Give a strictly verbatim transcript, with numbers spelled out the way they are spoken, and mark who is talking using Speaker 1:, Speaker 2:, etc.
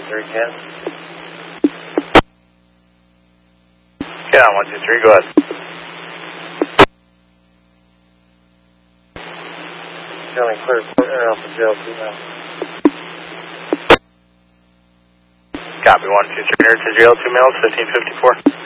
Speaker 1: three, can.
Speaker 2: Yeah, one two three, go ahead.
Speaker 1: Feeling clear, Air Alpha J L two now.
Speaker 2: Copy, one two three, Air to J L two mails, fifteen fifty-four.